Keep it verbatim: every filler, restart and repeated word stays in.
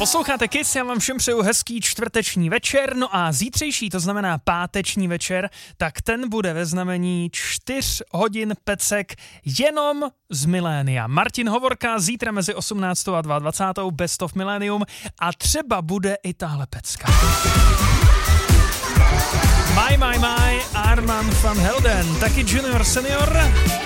Posloucháte Kiss, já vám všem přeju hezký čtvrteční večer, no a zítřejší, to znamená páteční večer, tak ten bude ve znamení čtyř hodin pecek jenom z milénia. Martin Hovorka zítra mezi osmnáctou a dvacátou druhou Best of Millennium a třeba bude i tahle pecka. My, my, my, Arman van Helden, taky Junior Senior.